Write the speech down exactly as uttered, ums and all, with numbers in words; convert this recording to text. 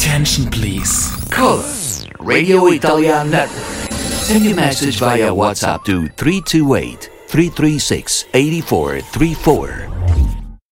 attention, please. Call us, Radio Italian Network. Send your message via WhatsApp to three two eight, three three six, eight four three four